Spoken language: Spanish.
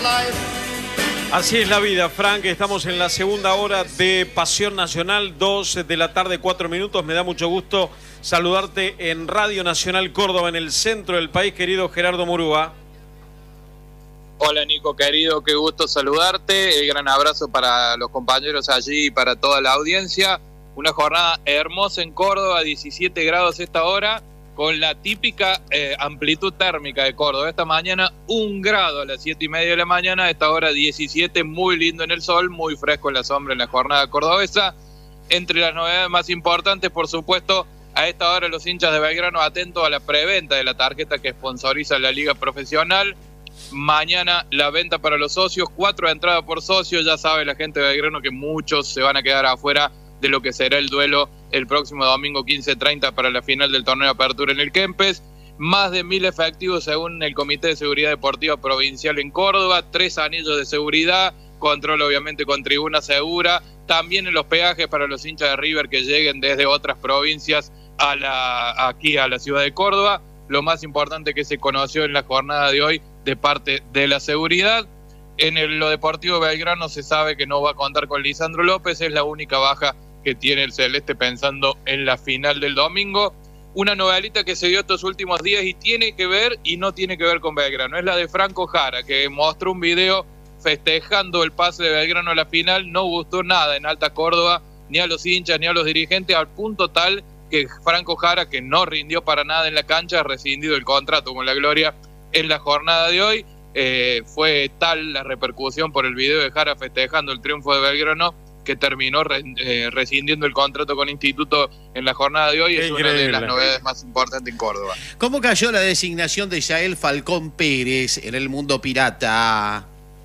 Así es la vida, Frank. Estamos en la segunda hora de Pasión Nacional, 2 de la tarde, 4 minutos. Me da mucho gusto saludarte en Radio Nacional Córdoba, en el centro del país, querido Gerardo Murúa. Hola Nico, querido, qué gusto saludarte. El gran abrazo para los compañeros allí y para toda la audiencia. Una jornada hermosa en Córdoba, 17 grados esta hora, con la típica amplitud térmica de Córdoba. Esta mañana 1 grado a las 7:30 de la mañana, a esta hora 17, muy lindo en el sol, muy fresco en la sombra en la jornada cordobesa. Entre las novedades más importantes, por supuesto, a esta hora los hinchas de Belgrano atentos a la preventa de la tarjeta que sponsoriza la Liga Profesional. Mañana la venta para los socios, 4 entradas por socio. Ya sabe la gente de Belgrano que muchos se van a quedar afuera de lo que será el duelo el próximo domingo 15:30 para la final del torneo de apertura en el Kempes. Más de 1000 efectivos según el Comité de Seguridad Deportiva Provincial en Córdoba, 3 anillos de seguridad, control obviamente con tribuna segura, también en los peajes para los hinchas de River que lleguen desde otras provincias aquí a la ciudad de Córdoba. Lo más importante que se conoció en la jornada de hoy de parte de la seguridad. En lo deportivo Belgrano se sabe que no va a contar con Lisandro López, es la única baja que tiene el Celeste pensando en la final del domingo. Una novelita que se dio estos últimos días y tiene que ver y no tiene que ver con Belgrano. Es la de Franco Jara, que mostró un video festejando el pase de Belgrano a la final. No gustó nada en Alta Córdoba, ni a los hinchas, ni a los dirigentes, al punto tal que Franco Jara, que no rindió para nada en la cancha, ha rescindido el contrato con la Gloria en la jornada de hoy. Fue tal la repercusión por el video de Jara festejando el triunfo de Belgrano que terminó rescindiendo el contrato con Instituto en la jornada de hoy. Es una de las novedades más importantes en Córdoba. ¿Cómo cayó la designación de Yael Falcón Pérez en el mundo pirata?